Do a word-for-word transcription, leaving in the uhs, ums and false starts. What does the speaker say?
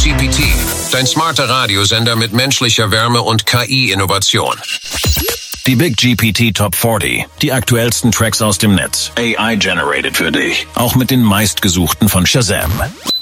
G P T, dein smarter Radiosender mit menschlicher Wärme und K I-Innovation. Die Big G P T Top vierzig, die aktuellsten Tracks aus dem Netz, A I-generated für dich, auch mit den meistgesuchten von Shazam.